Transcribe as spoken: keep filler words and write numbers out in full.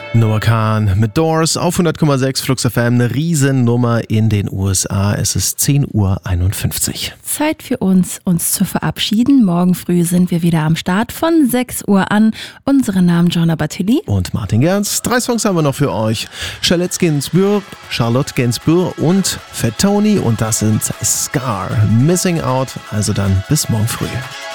Noah Kahn mit Doors auf hundert Komma sechs Flux F M, eine Riesennummer in den U S A. Es ist zehn Uhr einundfünfzig. Zeit für uns, uns zu verabschieden. Morgen früh sind wir wieder am Start von sechs Uhr an. Unsere Namen Joanna Batili und Martin Gerz. Drei Songs haben wir noch für euch. Charlotte Gainsbourg, Charlotte Gainsbourg und Fat Tony. Und das sind Scar, Missing Out. Also dann bis morgen früh.